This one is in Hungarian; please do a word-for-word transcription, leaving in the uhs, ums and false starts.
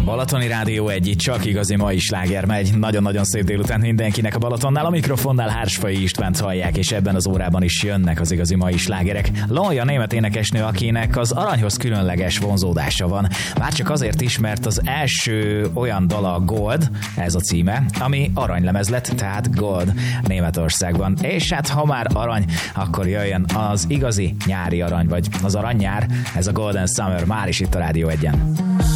Balatoni Rádió egy csak igazi mai sláger megy. Nagyon-nagyon szép délután mindenkinek a Balatonnál. A mikrofonnál Hársfai Istvánt hallják, és ebben az órában is jönnek az igazi mai slágerek. Lolja német énekesnő, akinek az aranyhoz különleges vonzódása van. Már csak azért is, mert az első olyan dala a Gold, ez a címe, ami aranylemez lett, tehát Gold Németországban. És hát ha már arany, akkor jöjjön az igazi nyári arany, vagy az aranynyár, ez a Golden Summer, már is itt a Rádió egyen.